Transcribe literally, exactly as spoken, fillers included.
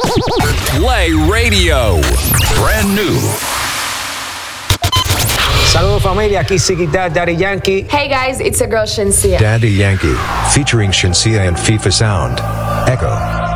Play Radio. Brand new. Saludos familia, aquí Siggy Daddy Yankee. Hey guys, it's a girl Shensia. Daddy Yankee, featuring Shensia and FIFA Sound. Echo.